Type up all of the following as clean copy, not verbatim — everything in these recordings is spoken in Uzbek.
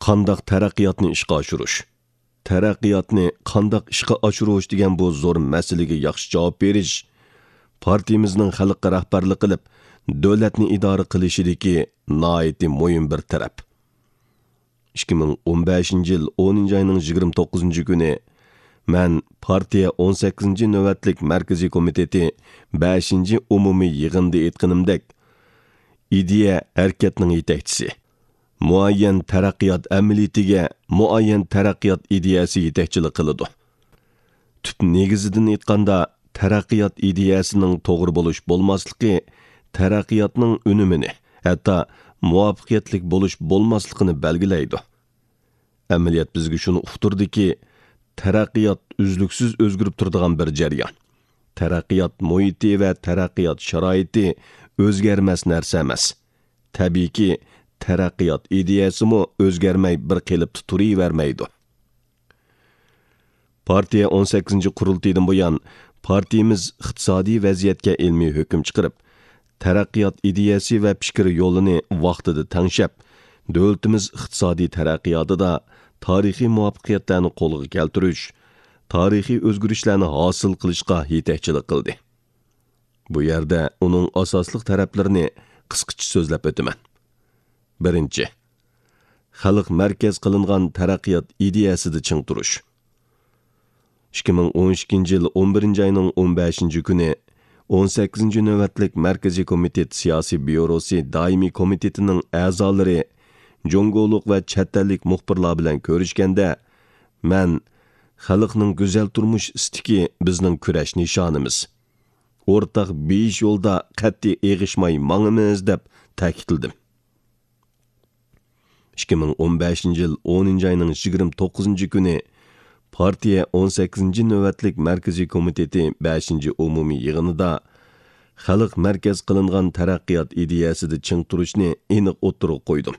qandaq taraqqiyotni ishga oshirish. Taraqqiyotni qandaq ishga oshirish degan bu zo'r masalaga yaxshi javob berish partiyamizning xalqqa rahbarlik qilib, davlatni idora qilishidagi nihoyatda muhim bir taraf. 2015-yil 10-oyning 29-kuni men partiya 18-navbatlik markaziy komiteti 5-umumiy yig'inda aytganimdek, ideya harakatning yetakchisi, muayyan taraqqiyot amaliyatiga muayyan taraqqiyot ideyasi yetakchilik qiladi. Tüp negizidan aytganda, taraqqiyot ideyasining to'g'ri bo'lish bo'lmasligi taraqqiyotning unumini, hatto muvaffaqiyatli bo'lish bo'lmasligini belgilaydi. Amaliyot bizga shuni uqtirdiki, taraqqiyot uzluksiz o'zgarib turadigan bir jarayon. Taraqqiyot muhiti va taraqqiyot sharoiti o'zgarmas narsa emas. Tabiiyki, taraqqiyot ideyasimi o'zgarmay bir qilib turavermaydi. Partiya 18-qurultaydan buyon partiyamiz iqtisodiy vaziyatga ilmiy hukm chiqarib, taraqqiyot ideyasi va fikri yo'lini vaqtida tanshab, davlatimiz iqtisodiy taraqqiyotida tarixiy muvaffaqiyatlarni qo'lga keltirish, tarixiy o'zgarishlarni hosil qilishga yetakchilik qildi. Bu yerda uning asosli taraflarini qisqacha so'zlab o'taman. Birinchi, xalq markaz qilingan taraqqiyot ideyasida ching turish. 2012-yil 11-oyning 15-kuni 18-navbatlik markaziy komitet siyosiy byurosi doimiy komitetining a'zolari Jongoluq va chatalik muxbirlar bilan ko'rishganda, men xalqning go'zal turmush istiki bizning kurash nishonimiz. O'rtaq besh yo'lda qat'iy eg'ishmay mangimiz deb ta'kidladim. 2015-yil 10-oyning 29-kuni partiya 18-navbatlik markaziy komiteti 5-umumiy yig'inida xalq markaz qilingan taraqqiyot ideyasida ching turishni aniq o'tirib qo'ydim.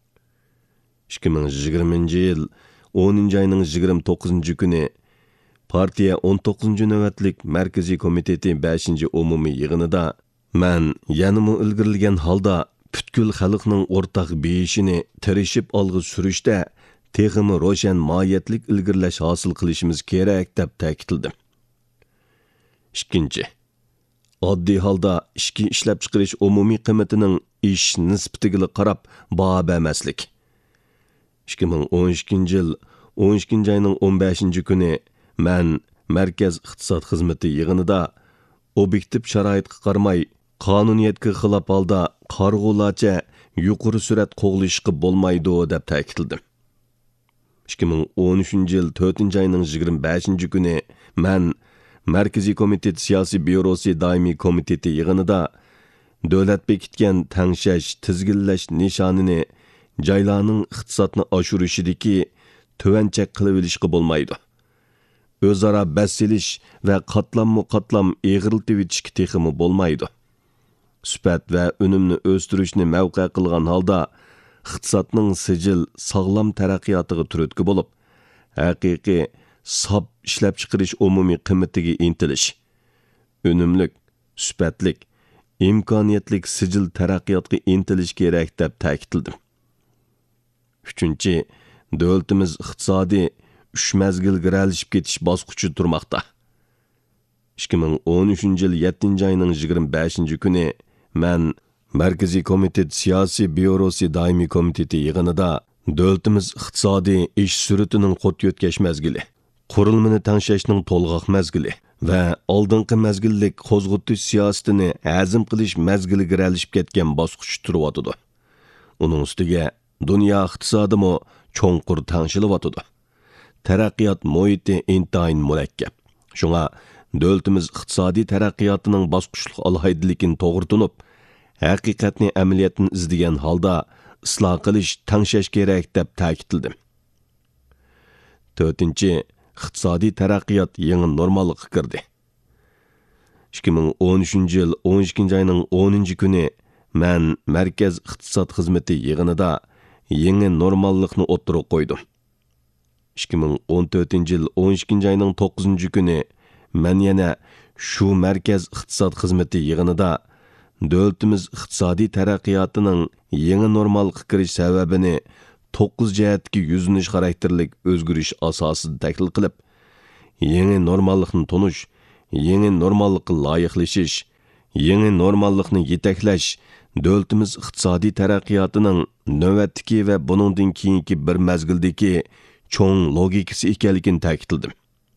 2020-yil 10-oyning 29-kuni partiya 19-navbatlik markaziy komiteti 5-umumiy yig'inida men yanımı ilgirilgan holda butkul xalqning o'rtaq beyishini tirishib olg'i surishda texmi ro'shan mohiyatlik ilgirlash hosil qilishimiz kerak deb ta'kidladim. Ikkinchi, oddiy holda ishki ishlab chiqarish umumiy qiymatining ish nisbatiga qarab baho bermaslik. 2012-yil 12-oyning 15-kuni men markaz iqtisod xizmati yig'inida obyektiv sharoitga qaramay qonuniyatga xilof holda qarg'ularcha yuqori surat qo'g'lishga bo'lmaydi deb ta'kidladim. 2013-yil 4-oyning 25-kuni men markaziy komitet siyosiy byurosi doimiy komiteti yig'inida davlat bekitgan tangshash, tizginlash nishonini joylarning iqtisodni oshirishidagi tuvanchak qilib olishga bo'lmaydi. O'zaro basilish va qatlam eg'riltib etishga texmi bo'lmaydi. Sifat va unumni o'stirishni mavqe qilgan holda iqtisodning sijil sog'lom taraqqiyotiga turtki bo'lib, haqiqiy sob ishlab chiqarish umumiy qiymatiga intilish, unumlik, sifatlik, imkoniyatlik sijil taraqqiyotga intilish kerak deb ta'kidladim. Uchinchi, davlatimiz iqtisodiy 3 mazgil giralishib ketish bosqichi turmoqda. 2013-yil 7-oyning 25-kuni men markaziy komitet siyosiy byurosi doimiy komiteti yig'inida davlatimiz iqtisodiy ish suratining qo't yetkash mazgili, qurilmani tanshashning to'lg'oq mazgili va oldingi mazgillik qo'zg'atish siyosatini azm qilish mazgili giralishib ketgan bosqich turibdi. Uning ustiga dunyo iqtisodimi cho'nqur tangshilyapti. Taraqqiyot muhiti intayin murakkab. Shunga davlatimiz iqtisodiy taraqqiyotining bosqichlik alohidligini to'g'ri tunib, haqiqatni amaliyotni izlagan holda isloh qilish, tangshash kerak deb ta'kidladim. 4-chi, iqtisodiy taraqqiyot yangi normallikka kirdi. 2013-yil 12-oyning 10-kuni men markaz iqtisod xizmati yig'inida yangi normallikni o'tirib qo'ydim. 2014-yil 12-oyning 9-kuni men yana shu markaz iqtisod xizmati yig'inida davlatimiz iqtisodiy taraqqiyotining yangi normalga kirish sababini 9 jihatdagi yuzlanish xarakterlik o'zgarish asosida tahlil qilib, yangi normallikni tonish, yangi normallikka loyiqlashish, yangi normallikni yetaklash davlatimiz iqtisodiy taraqqiyotining navbatdagi va buningdan keyingi bir mazgildagi cho'ng logikasi ekanligini ta'kidladim.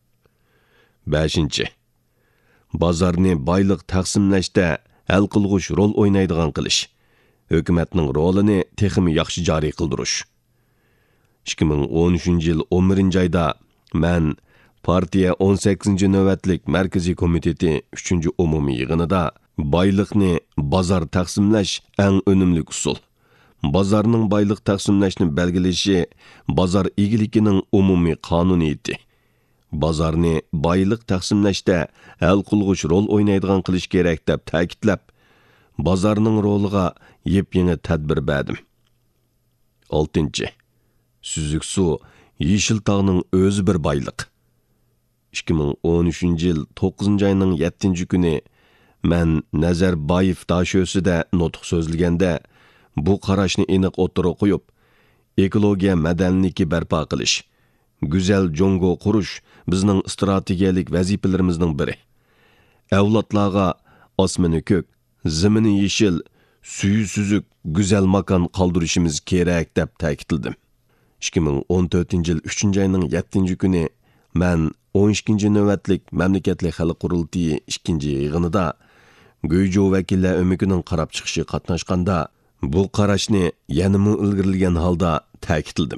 5. Bozorni boylik taqsimlashda hal qilg'uch rol o'ynaydigan qilish. Hukumatning rolini texmi yaxshi joriy qildirish. 2013-yil 11 oyda men partiya 18 navbatlik markaziy komiteti 3-umumiy yig'inida boylikni bozor taqsimlash eng unumli usul. Bozorning boylik taqsimlashni belgilashi bozor egiligining umumiy qonuniyati. Bozorni boylik taqsimlashda hal qilg'uch rol o'ynaydigan qilish kerak deb ta'kidlab, bozorning roliga yep-yangi tadbir berdim. 6. Süzük su, Yeşil tağning o'zi bir boylik. 2013-yil 9 oyning 7 kuni men Nazarboyev dashosida nutq so'zlaganda bu qarashni aniq o'tirib qo'yib, ekologiya madaniyati barpo qilish, go'zal Jongo qurish bizning strategiyalik vazifalarimizning biri. Avlodlarga osmoni ko'k, zemini yeşil, suyu süzük, go'zal makon qoldirishimiz kerak deb ta'kidladim. 2014-yil 3 oyning 7 kuni men 12 navbatlik mamlakatlik xalq qurultiyi 2 yig'inida Göyjo vakillar o'mikining qarab chiqishi qatnashganda bu qarashni yanimi ilgirilgan holda ta'kidladim.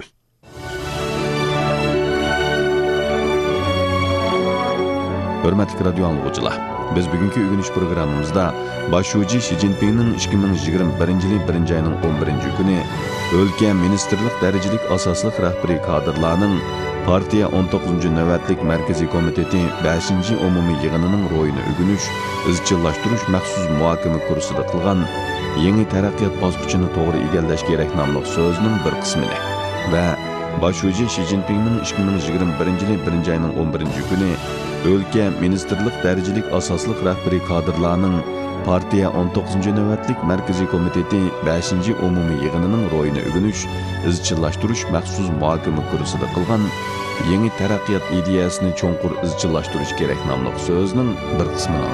Hurmatli radio anglag'uchilar, biz bugungi o'rganish programmamizda boshlovchi Xi Jinpingning 2021-yil 1-oyning 11 kuni o'lka ministerlik darajalik asosliq rahbariy kadrlarning partiya 19 navbatlik markaziy komiteti 5-umumiy yig'inining ro'yini o'rganish, izchillashtirish maxsus muhokama kursida qilgan yangi taraqqiyot bosqichini to'g'ri egallash kerak nomli so'zning bir qismini va boshlovchi Xi Jinpingning 2021-yil 1-oyning 11 kuni o'lka ministerlik darajalik asosliq rahbariy kadrlarning partiya 19 navbatlik markaziy komiteti 5-umumiy yig'inining ro'yini o'rganish, izchillashtirish maxsus muhokama kursida qilgan yangi taraqqiyot ideyasini cho'nqur izchillashtirish kerak nomli so'zning bir qismini